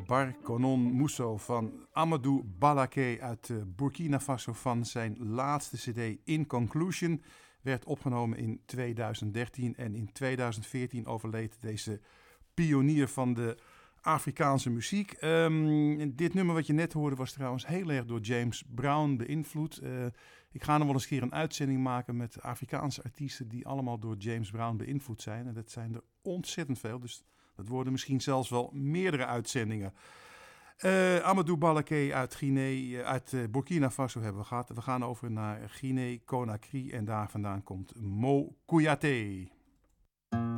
Bar Konon Mousso van Amadou Balaké uit Burkina Faso van zijn laatste cd In Conclusion werd opgenomen in 2013 en in 2014 overleed deze pionier van de Afrikaanse muziek. Dit nummer wat je net hoorde was trouwens heel erg door James Brown beïnvloed. Ik ga nog wel eens een keer een uitzending maken met Afrikaanse artiesten die allemaal door James Brown beïnvloed zijn. En dat zijn er ontzettend veel, dus dat worden misschien zelfs wel meerdere uitzendingen. Amadou Balaké uit Guinea, uit Burkina Faso hebben we gehad. We gaan over naar Guinea-Conakry en daar vandaan komt Mo Kouyaté.